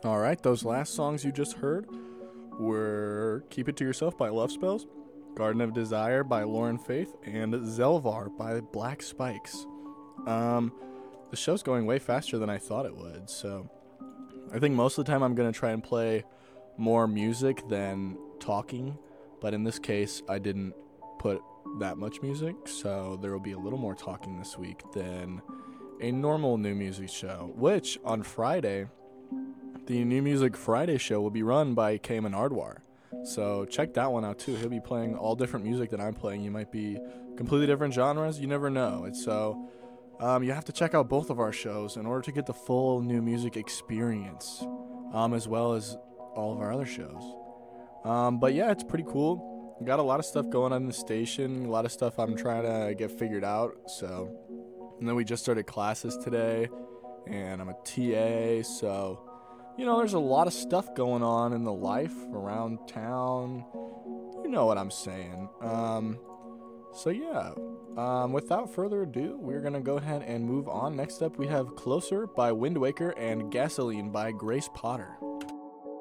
All right, those last songs you just heard were Keep It To Yourself by Love Spells, Garden of Desire by Lauren Faith, and Zelvar by Black Spikes. Um, the show's going way faster than I thought it would, so I think most of the time I'm going to try and play more music than talking, but in this case, I didn't put that much music, so there will be a little more talking this week than a normal New Music show, which on Friday, the New Music Friday show will be run by Cayman Ardwar. So check that one out too. He'll be playing all different music that I'm playing. You might be completely different genres. You never know. It's so you have to check out both of our shows in order to get the full New Music experience, as well as all of our other shows. But yeah, it's pretty cool. Got a lot of stuff going on in the station. A lot of stuff I'm trying to get figured out. And then we just started classes today, and I'm a TA. So there's a lot of stuff going on in the life around town. You know what I'm saying. So yeah. Without further ado, we're gonna go ahead and move on. Next up, we have "Closer" by Wind Waker and "Gasoline" by Grace Potter.